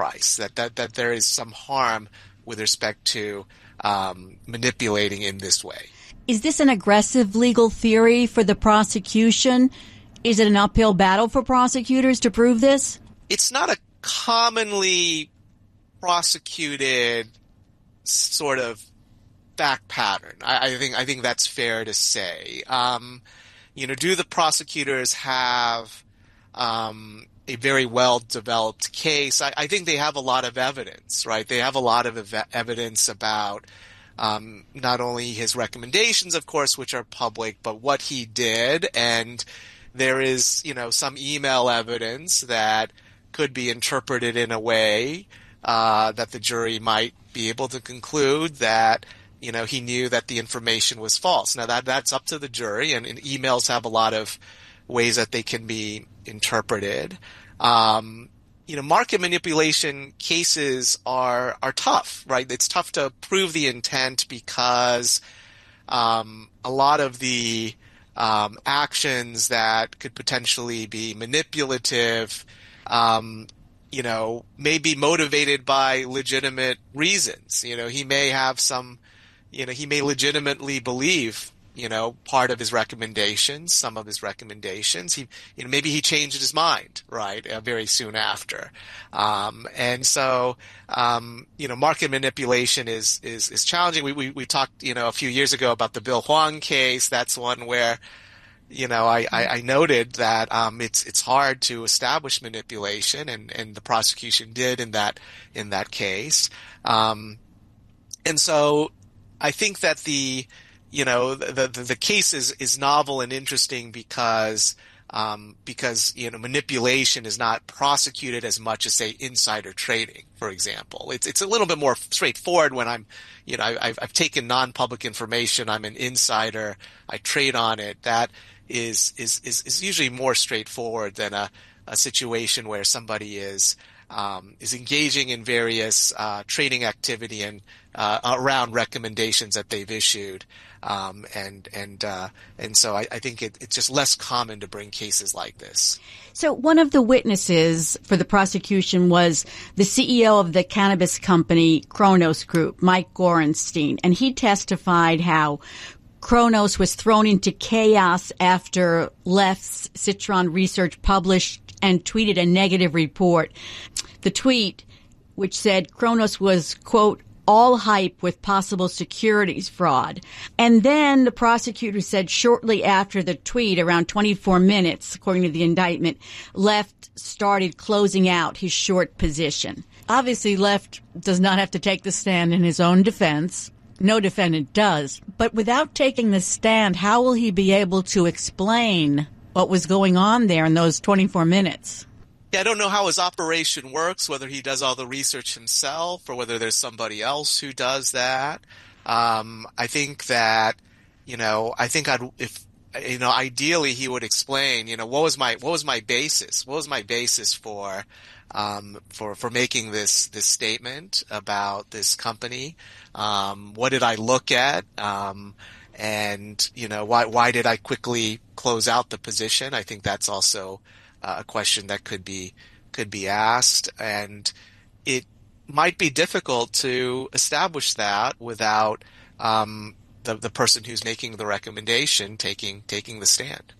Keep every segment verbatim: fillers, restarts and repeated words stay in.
price, that, that, that there is some harm with respect to um, manipulating in this way. Is this an aggressive legal theory for the prosecution? Is it an uphill battle for prosecutors to prove this? It's not a commonly prosecuted sort of fact pattern. I, I think I think that's fair to say. Um, you know, do the prosecutors have um, a very well-developed case? I, I think they have a lot of evidence, right? They have a lot of ev- evidence about um, not only his recommendations, of course, which are public, but what he did. And there is, you know, some email evidence that could be interpreted in a way uh, that the jury might be able to conclude that, you know, he knew that the information was false. Now that that's up to the jury, and, and emails have a lot of ways that they can be interpreted. Um, you know, market manipulation cases are are tough, right? It's tough to prove the intent because um, a lot of the um, actions that could potentially be manipulative, um, you know, may be motivated by legitimate reasons. You know, he may have some, you know, he may legitimately believe, you know, part of his recommendations, some of his recommendations. He, you know, maybe he changed his mind, right, uh, very soon after. Um, and so, um, you know, market manipulation is, is, is challenging. We, we, we talked, you know, a few years ago about the Bill Huang case. That's one where, you know, I, I, I noted that, um, it's, it's hard to establish manipulation, and, and the prosecution did in that, in that case. Um, and so I think that the, you know, the, the, the case is, is novel and interesting because, um, because, you know, manipulation is not prosecuted as much as, say, insider trading, for example. It's, it's a little bit more straightforward when I'm, you know, I've, I've taken non-public information. I'm an insider. I trade on it. That is, is, is, is usually more straightforward than a, a situation where somebody is, um, is engaging in various, uh, trading activity and, uh, around recommendations that they've issued. Um, and, and, uh, and so I, I think it, it's just less common to bring cases like this. So one of the witnesses for the prosecution was the C E O of the cannabis company Cronos Group, Mike Gorenstein, and he testified how Cronos was thrown into chaos after Left's Citron Research published and tweeted a negative report. The tweet, which said Cronos was, quote, all hype with possible securities fraud. And then the prosecutor said shortly after the tweet, around twenty-four minutes, according to the indictment, Left started closing out his short position. Obviously, Left does not have to take the stand in his own defense. No defendant does. But without taking the stand, how will he be able to explain what was going on there in those twenty-four minutes? Yeah, I don't know how his operation works, whether he does all the research himself or whether there's somebody else who does that. Um, I think that, you know, I think I'd, if, you know, ideally he would explain, you know, what was my, what was my basis? What was my basis for, um, for, for making this, this statement about this company? Um, what did I look at? Um, and, you know, why, why did I quickly close out the position? I think that's also Uh, a question that could be could be asked, and it might be difficult to establish that without um, the the person who's making the recommendation taking taking the stand.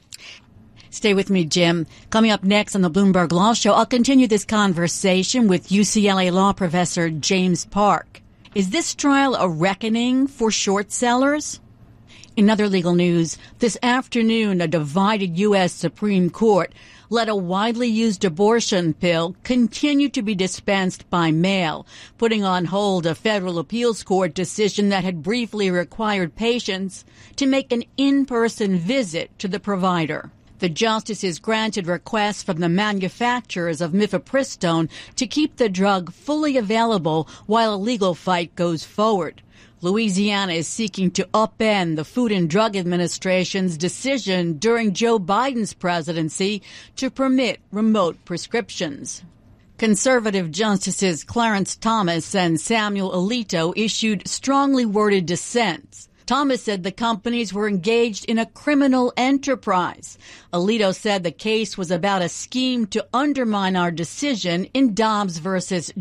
Stay with me, Jim. Coming up next on the Bloomberg Law Show, I'll continue this conversation with U C L A law professor James Park. Is this trial a reckoning for short sellers? In other legal news, this afternoon, a divided U S Supreme Court let a widely used abortion pill continue to be dispensed by mail, putting on hold a federal appeals court decision that had briefly required patients to make an in-person visit to the provider. The justices granted requests from the manufacturers of mifepristone to keep the drug fully available while a legal fight goes forward. Louisiana is seeking to upend the Food and Drug Administration's decision during Joe Biden's presidency to permit remote prescriptions. Conservative Justices Clarence Thomas and Samuel Alito issued strongly worded dissents. Thomas said the companies were engaged in a criminal enterprise. Alito said the case was about a scheme to undermine our decision in Dobbs versus